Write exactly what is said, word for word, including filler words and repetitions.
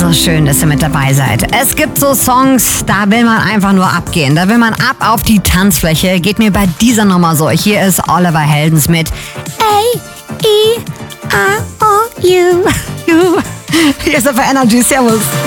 so schön, dass ihr mit dabei seid. Es gibt so Songs, da will man einfach nur abgehen. Da will man ab auf die Tanzfläche. Geht mir bei dieser Nummer so. Hier ist Oliver Heldens mit A E R O U. Hier ist er für Energy. Servus.